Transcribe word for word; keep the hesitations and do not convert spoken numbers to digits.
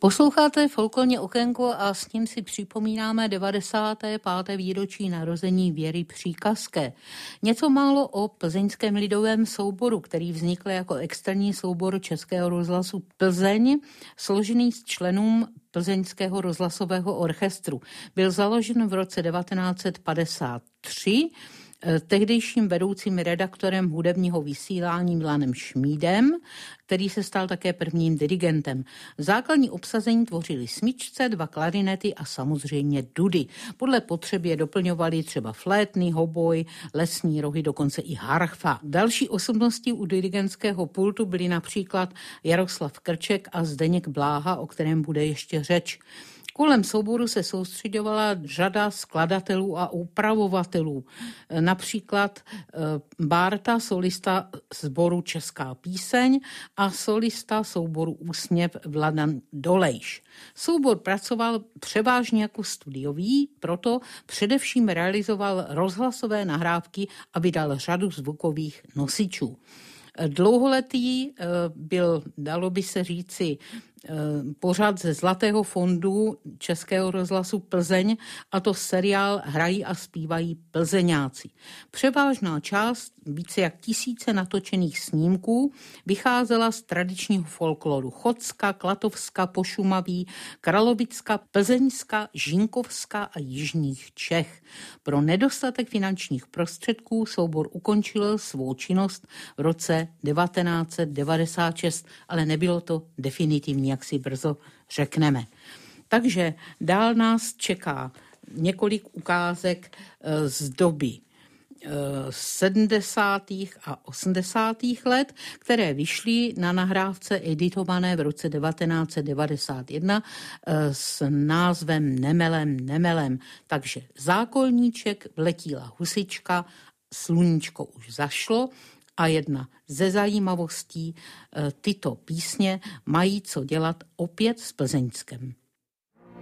Posloucháte Folklorní okénko a s ním si připomínáme devadesáté páté výročí narození Věry Příkazské. Něco málo o plzeňském lidovém souboru, který vznikl jako externí soubor Českého rozhlasu Plzeň, složený z členů Plzeňského rozhlasového orchestru. Byl založen v roce devatenáct set padesát tři tehdejším vedoucím redaktorem hudebního vysílání Milanem Šmídem, který se stal také prvním dirigentem. Základní obsazení tvořili smyčce, dva klarinety a samozřejmě dudy. Podle potřeby je doplňovali třeba flétny, hoboj, lesní rohy, dokonce i harfa. Další osobnosti u dirigentského pultu byli například Jaroslav Krček a Zdeněk Bláha, o kterém bude ještě řeč. Kolem souboru se soustředovala řada skladatelů a upravovatelů. Například Bárta, solista sboru Česká píseň a solista souboru Úsměv Vladan Dolejš. Soubor pracoval převážně jako studiový, proto především realizoval rozhlasové nahrávky a vydal řadu zvukových nosičů. Dlouholetý byl, dalo by se říci, pořad ze Zlatého fondu Českého rozhlasu Plzeň, a to seriál Hrají a zpívají Plzeňáci. Převážná část, více jak tisíce natočených snímků, vycházela z tradičního folkloru Chocka, Klatovska, Pošumaví, Kralovicka, Plzeňska, Žínkovska a jižních Čech. Pro nedostatek finančních prostředků soubor ukončil svou činnost v roce devatenáct set devadesát šest, ale nebylo to definitivní, jak si brzo řekneme. Takže dál nás čeká několik ukázek z doby sedmdesátých a osmdesátých let, které vyšly na nahrávce editované v roce devatenáct set devadesát jedna s názvem Nemelem, nemelem. Takže Zákolníček, Vletíla husička, Sluníčko už zašlo. A jedna ze zajímavostí, tyto písně mají co dělat opět s Plzeňskem.